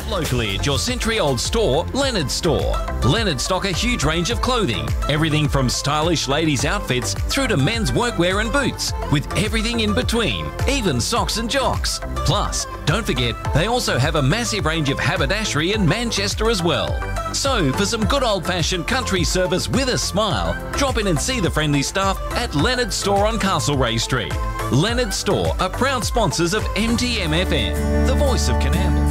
locally at your century-old store, Leonard Store. Leonard stock a huge range of clothing, everything from stylish ladies' outfits through to men's workwear and boots, with everything in between, even socks and jocks. Plus, don't forget, they also have a massive range of haberdashery in Manchester as well. So, for some good old-fashioned country service with a smile, drop in and see the friendly staff at Leonard Store on Castlereagh Street. Leonard Store are proud sponsors of MTMFM, the voice of Coonamble.